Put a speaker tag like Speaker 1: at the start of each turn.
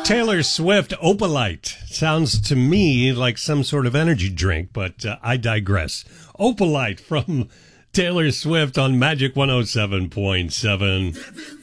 Speaker 1: Taylor Swift, Opalite. Sounds to me like some sort of energy drink, but I digress. Opalite from Taylor Swift on Magic 107.7.